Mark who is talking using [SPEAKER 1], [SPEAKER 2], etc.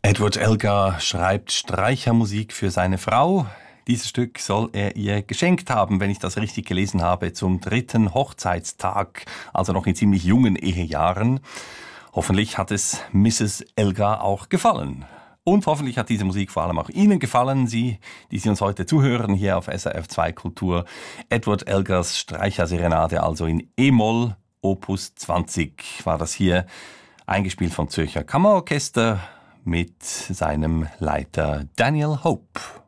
[SPEAKER 1] Edward Elgar schreibt Streichermusik für seine Frau. Dieses Stück soll er ihr geschenkt haben, wenn ich das richtig gelesen habe, zum 3. Hochzeitstag, also noch in ziemlich jungen Ehejahren. Hoffentlich hat es Mrs. Elgar auch gefallen. Und hoffentlich hat diese Musik vor allem auch Ihnen gefallen, Sie, die Sie uns heute zuhören, hier auf SRF 2 Kultur. Edward Elgars Streicherserenade, also in E-Moll, Opus 20, war das hier, eingespielt vom Zürcher Kammerorchester mit seinem Leiter Daniel Hope.